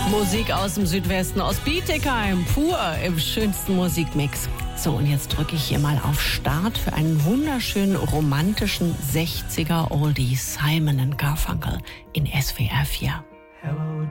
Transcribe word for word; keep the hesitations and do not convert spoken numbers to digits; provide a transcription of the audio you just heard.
Musik aus dem Südwesten, aus Bietigheim, pur im schönsten Musikmix. So, und jetzt drücke ich hier mal auf Start für einen wunderschönen romantischen sechziger Oldie, Simon and Garfunkel in S W R vier.